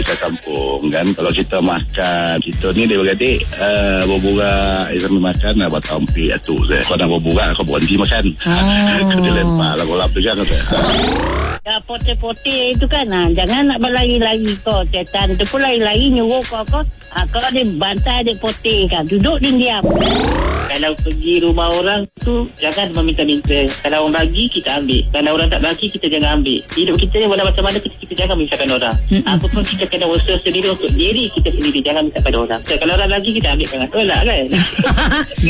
Kita kampung kan, kalau kita makan, kita ni dia bergadik berburak sambil makan buat tampik tu saya. Kau nak berburak kau berhenti makan. Dia lempar lah bola pegang kata. Ya, pote-pote itu kan, jangan nak berlari-lari kau. Setan tu pun lari-lari nyuruh kau. Kau dia bantai dia pote kan. Duduk dia diam. Kalau pergi rumah orang tu, jangan meminta-minta. Kalau orang bagi, kita ambil. Kalau orang tak bagi, kita jangan ambil. Hidup kita ni walau macam mana, kita jangan misalkan orang. Apa pun kita kena usaha sendiri untuk diri kita sendiri. Jangan minta pada orang. So, kalau orang bagi, kita ambil. Jangan tolak kan.